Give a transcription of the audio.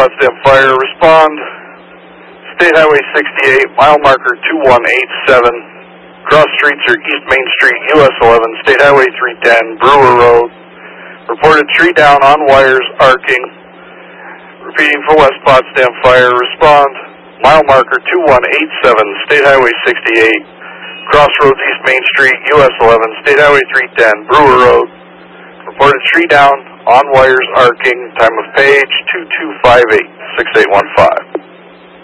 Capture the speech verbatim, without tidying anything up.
Potsdam Fire, respond. State Highway sixty-eight, mile marker two one eight seven. Cross streets are East Main Street, U S eleven, State Highway three ten, Brewer Road. Reported tree down on wires, arcing. Repeating for West Potsdam Fire, respond. Mile marker two one eight seven, State Highway sixty-eight. Crossroads East Main Street, U S eleven, State Highway three ten, Brewer Road. Reported tree down on wires, arcing. Time of page two two five eight, six eight one five.